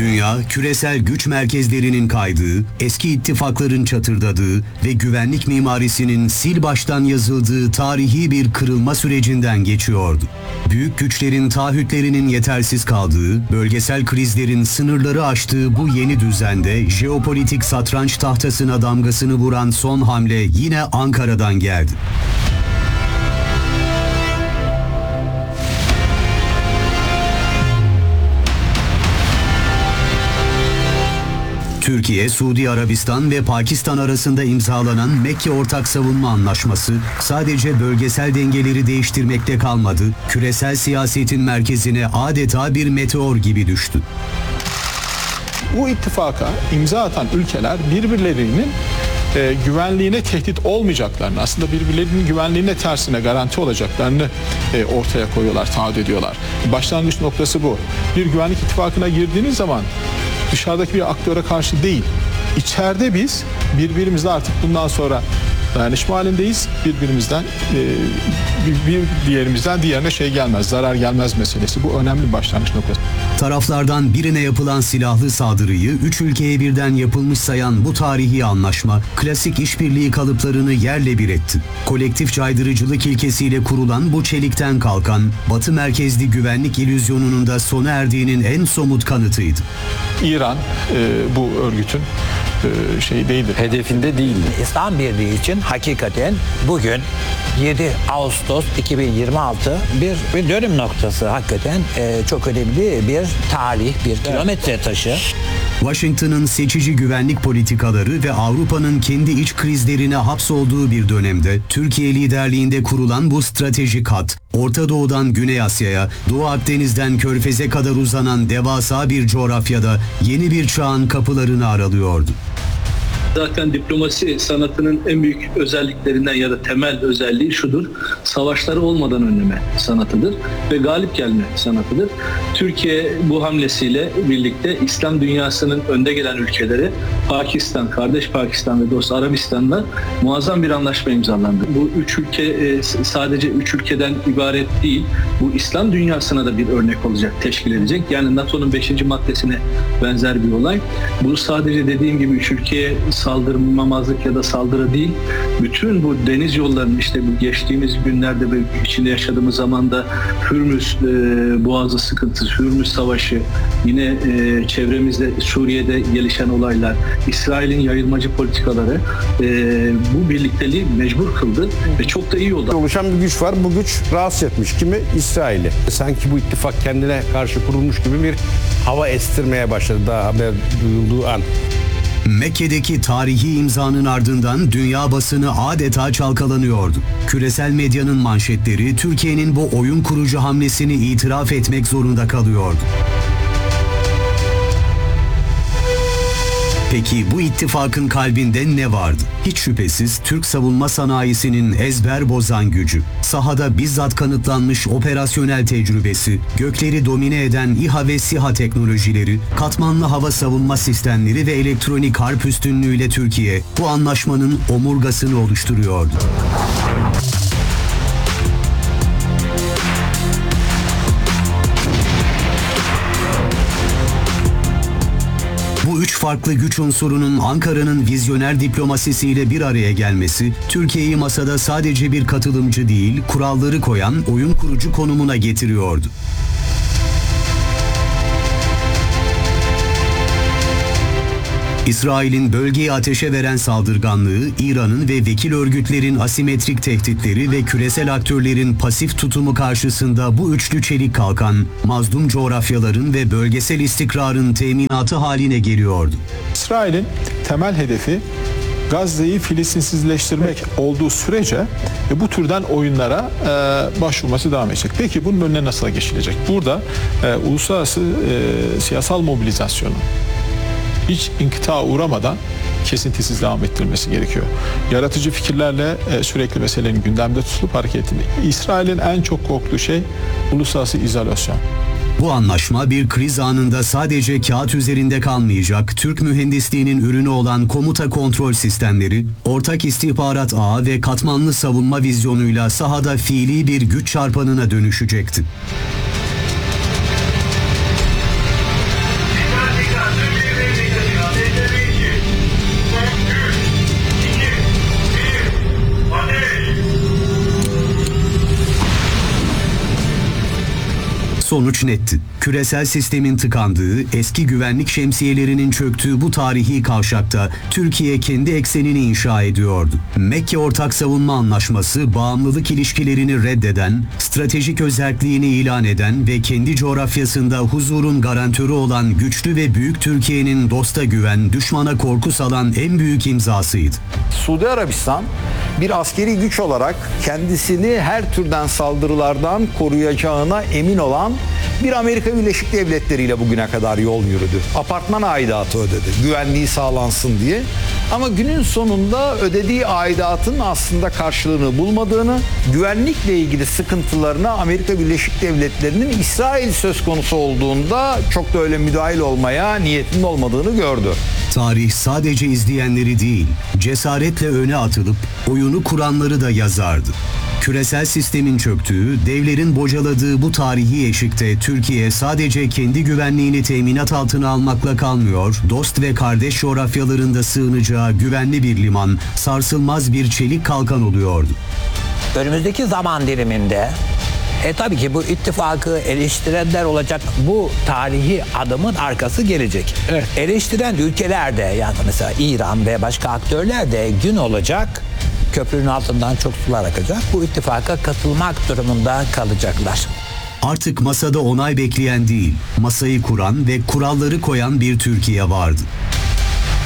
Dünya, küresel güç merkezlerinin kaydığı, eski ittifakların çatırdadığı ve güvenlik mimarisinin sil baştan yazıldığı tarihi bir kırılma sürecinden geçiyordu. Büyük güçlerin taahhütlerinin yetersiz kaldığı, bölgesel krizlerin sınırları aştığı bu yeni düzende jeopolitik satranç tahtasına damgasını vuran son hamle yine Ankara'dan geldi. Türkiye, Suudi Arabistan ve Pakistan arasında imzalanan Mekke Ortak Savunma Anlaşması sadece bölgesel dengeleri değiştirmekte kalmadı, küresel siyasetin merkezine adeta bir meteor gibi düştü. Bu ittifaka imza atan ülkeler birbirlerinin güvenliğine tehdit olmayacaklarını, aslında birbirlerinin güvenliğine tersine garanti olacaklarını ortaya koyuyorlar, taahhüt ediyorlar. Başlangıç noktası bu. Bir güvenlik ittifakına girdiğiniz zaman dışarıdaki bir aktöre karşı değil, içeride biz birbirimizle artık bundan sonra dayanışma halindeyiz. Birbirimizden bir diğerimizden diğerine zarar gelmez meselesi. Bu önemli bir başlangıç noktası. Taraflardan birine yapılan silahlı saldırıyı 3 ülkeye birden yapılmış sayan bu tarihi anlaşma, klasik işbirliği kalıplarını yerle bir etti. Kolektif caydırıcılık ilkesiyle kurulan bu çelikten kalkan, Batı merkezli güvenlik illüzyonunun da sona erdiğinin en somut kanıtıydı. İran bu örgütün hedefinde değildi. İslam Birliği için hakikaten bugün 7 Ağustos 2026 bir dönüm noktası, hakikaten çok önemli bir tarih, bir kilometre taşı. Washington'ın seçici güvenlik politikaları ve Avrupa'nın kendi iç krizlerine hapsolduğu bir dönemde Türkiye liderliğinde kurulan bu stratejik hat, Orta Doğu'dan Güney Asya'ya, Doğu Akdeniz'den Körfez'e kadar uzanan devasa bir coğrafyada yeni bir çağın kapılarını aralıyordu. Zaten diplomasi sanatının en büyük özelliklerinden ya da temel özelliği şudur: savaşları olmadan önleme sanatıdır ve galip gelme sanatıdır. Türkiye bu hamlesiyle birlikte İslam dünyasının önde gelen ülkeleri Pakistan, kardeş Pakistan ve dost Arabistan'la muazzam bir anlaşma imzalandı. Bu üç ülke sadece üç ülkeden ibaret değil, bu İslam dünyasına da bir örnek olacak, teşkil edecek. Yani NATO'nun 5. maddesine benzer bir olay. Bu sadece dediğim gibi üç ülkeye saldırmamazlık ya da saldırı değil, bütün bu deniz yollarının, işte bu geçtiğimiz günlerde ve içinde yaşadığımız zamanda Hürmüz Boğazı sıkıntısı, Hürmüz Savaşı, yine çevremizde Suriye'de gelişen olaylar, İsrail'in yayılmacı politikaları bu birlikteliği mecbur kıldı ve çok da iyi oldu. Oluşan bir güç var. Bu güç rahatsız etmiş kimi? İsrail'i. Sanki bu ittifak kendine karşı kurulmuş gibi bir hava estirmeye başladı daha haber duyulduğu an. Mekke'deki tarihi imzanın ardından dünya basını adeta çalkalanıyordu. Küresel medyanın manşetleri Türkiye'nin bu oyun kurucu hamlesini itiraf etmek zorunda kalıyordu. Peki bu ittifakın kalbinde ne vardı? Hiç şüphesiz Türk savunma sanayisinin ezber bozan gücü, sahada bizzat kanıtlanmış operasyonel tecrübesi, gökleri domine eden İHA ve SİHA teknolojileri, katmanlı hava savunma sistemleri ve elektronik harp üstünlüğüyle Türkiye bu anlaşmanın omurgasını oluşturuyordu. Bu üç farklı güç unsurunun Ankara'nın vizyoner diplomasisiyle bir araya gelmesi, Türkiye'yi masada sadece bir katılımcı değil, kuralları koyan oyun kurucu konumuna getiriyordu. İsrail'in bölgeyi ateşe veren saldırganlığı, İran'ın ve vekil örgütlerin asimetrik tehditleri ve küresel aktörlerin pasif tutumu karşısında bu üçlü çelik kalkan, mazlum coğrafyaların ve bölgesel istikrarın teminatı haline geliyordu. İsrail'in temel hedefi Gazze'yi Filistinsizleştirmek olduğu sürece bu türden oyunlara başvurması devam edecek. Peki bunun önüne nasıl geçilecek? Burada uluslararası siyasal mobilizasyonu hiç inkıta uğramadan kesintisiz devam ettirilmesi gerekiyor. Yaratıcı fikirlerle sürekli meselenin gündemde tutulup hareket ettiğinde. İsrail'in en çok korktuğu şey uluslararası izolasyon. Bu anlaşma bir kriz anında sadece kağıt üzerinde kalmayacak, Türk mühendisliğinin ürünü olan komuta kontrol sistemleri, ortak istihbarat ağı ve katmanlı savunma vizyonuyla sahada fiili bir güç çarpanına dönüşecekti. sonuç netti. Küresel sistemin tıkandığı, eski güvenlik şemsiyelerinin çöktüğü bu tarihi kavşakta Türkiye kendi eksenini inşa ediyordu. Mekke Ortak Savunma Anlaşması bağımlılık ilişkilerini reddeden, stratejik özelliğini ilan eden ve kendi coğrafyasında huzurun garantörü olan güçlü ve büyük Türkiye'nin dosta güven, düşmana korku salan en büyük imzasıydı. Suudi Arabistan bir askeri güç olarak kendisini her türden saldırılardan koruyacağına emin olan bir Amerika Birleşik Devletleri ile bugüne kadar yol yürüdü. Apartman aidatı ödedi, güvenliği sağlansın diye. Ama günün sonunda ödediği aidatın aslında karşılığını bulmadığını, güvenlikle ilgili sıkıntılarına Amerika Birleşik Devletleri'nin İsrail söz konusu olduğunda çok da öyle müdahil olmaya niyetinin olmadığını gördü. Tarih sadece izleyenleri değil, cesaretle öne atılıp oyunu kuranları da yazardı. Küresel sistemin çöktüğü, devlerin bocaladığı bu tarihi eşikte Türkiye sadece kendi güvenliğini teminat altına almakla kalmıyor, dost ve kardeş coğrafyalarında sığınacağı güvenli bir liman, sarsılmaz bir çelik kalkan oluyordu. Önümüzdeki zaman diliminde tabii ki bu ittifakı eleştirenler olacak, bu tarihi adımın arkası gelecek. Evet. Eleştiren ülkeler de, yani mesela İran ve başka aktörler de gün olacak, köprünün altından çok sular akacak, bu ittifaka katılmak durumunda kalacaklar. Artık masada onay bekleyen değil, masayı kuran ve kuralları koyan bir Türkiye vardı.